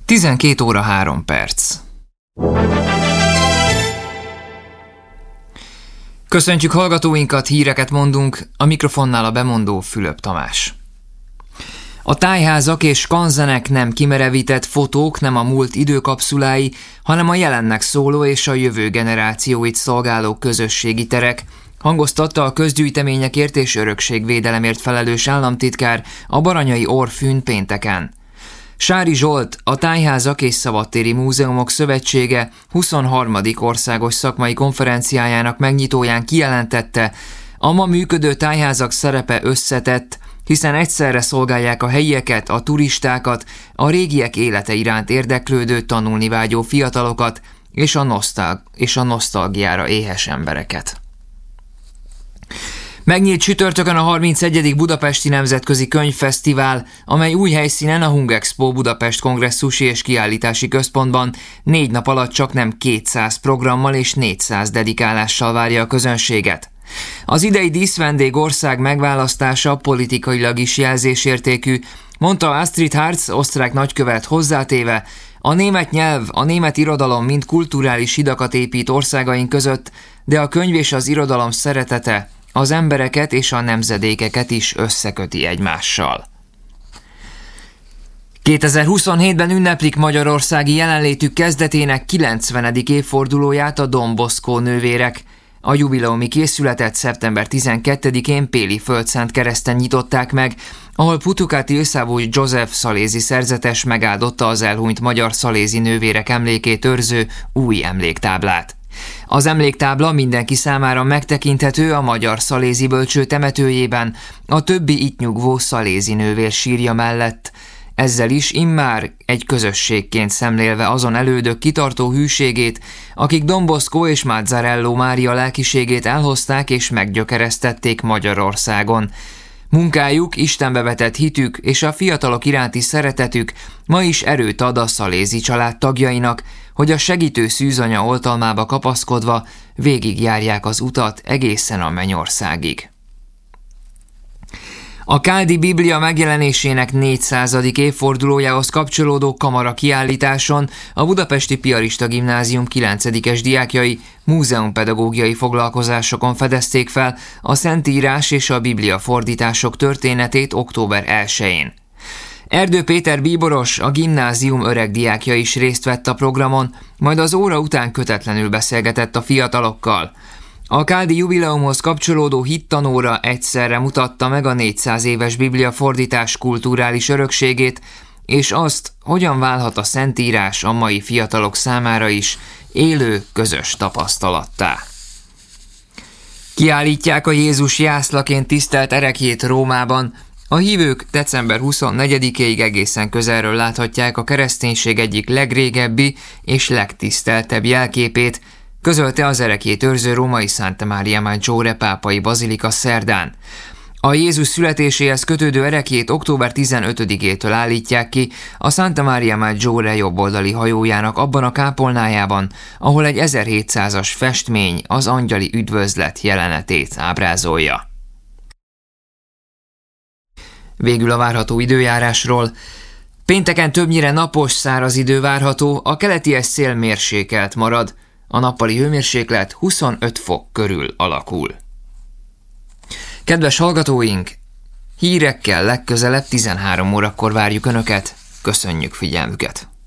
12 óra 3 perc. Köszöntjük hallgatóinkat, híreket mondunk, a mikrofonnál a bemondó Fülöp Tamás. A tájházak és skanzenek nem kimerevített fotók, nem a múlt időkapszulái, hanem a jelennek szóló és a jövő generációit szolgáló közösségi terek, hangoztatta a közgyűjteményekért és örökségvédelemért felelős államtitkár, a Baranyai Orrfűn pénteken. Sári Zsolt, a Tájházak és Szabadtéri Múzeumok Szövetsége 23. országos szakmai konferenciájának megnyitóján kijelentette, a ma működő tájházak szerepe összetett, hiszen egyszerre szolgálják a helyieket, a turistákat, a régiek élete iránt érdeklődő, tanulni vágyó fiatalokat és a nosztalgiára éhes embereket. Megnyílt csütörtökön a 31. Budapesti Nemzetközi Könyvfesztivál, amely új helyszínen a Hungexpo Budapest Kongresszusi és Kiállítási Központban 4 nap alatt csaknem 200 programmal és 400 dedikálással várja a közönséget. Az idei díszvendég ország megválasztása politikailag is jelzésértékű, mondta Astrid Hartz, osztrák nagykövet hozzátéve, a német nyelv, a német irodalom mind kulturális hidakat épít országaink között, de a könyv és az irodalom szeretete az embereket és a nemzedékeket is összeköti egymással. 2027-ben ünneplik magyarországi jelenlétük kezdetének 90. évfordulóját a Don Bosco nővérek. A jubileumi készületet szeptember 12-én Péli Földszentkereszten nyitották meg, ahol Putukát Ilszávú József szalézi szerzetes megáldotta az elhunyt magyar szalézi nővérek emlékét őrző új emléktáblát. Az emléktábla mindenki számára megtekinthető a Magyar Szalézi Bölcső temetőjében, a többi itt nyugvó szalézi nővér sírja mellett. Ezzel is immár egy közösségként szemlélve azon elődök kitartó hűségét, akik Don Bosco és Mazzarello Mária lelkiségét elhozták és meggyökeresztették Magyarországon. Munkájuk, Istenbe vetett hitük és a fiatalok iránti szeretetük ma is erőt ad a szalézi család tagjainak, hogy a segítő szűzanya oltalmába kapaszkodva végigjárják az utat egészen a mennyországig. A Káldi Biblia megjelenésének 400. évfordulójához kapcsolódó kamara kiállításon a Budapesti Piarista Gimnázium 9-es diákjai múzeumpedagógiai foglalkozásokon fedezték fel a Szentírás és a Biblia fordítások történetét október 1-én. Erdő Péter bíboros, a gimnázium öreg diákja is részt vett a programon, majd az óra után kötetlenül beszélgetett a fiatalokkal. A káldi jubileumhoz kapcsolódó hittanóra egyszerre mutatta meg a 400 éves Biblia fordítás kulturális örökségét, és azt, hogyan válhat a Szentírás a mai fiatalok számára is élő, közös tapasztalattá. Kiállítják a Jézus jászlaként tisztelt ereklyét Rómában. A hívők december 24-ig egészen közelről láthatják a kereszténység egyik legrégebbi és legtiszteltebb jelképét, közölte az ereklyét őrző római Santa Maria Maggiore pápai bazilika szerdán. A Jézus születéséhez kötődő ereklyét október 15-től állítják ki a Santa Maria Maggiore jobboldali hajójának abban a kápolnájában, ahol egy 1700-as festmény az angyali üdvözlet jelenetét ábrázolja. Végül a várható időjárásról. Pénteken többnyire napos, száraz idő várható, a keleti szél mérsékelt marad. A nappali hőmérséklet 25 fok körül alakul. Kedves hallgatóink, hírekkel legközelebb 13 órakor várjuk Önöket. Köszönjük figyelmüket!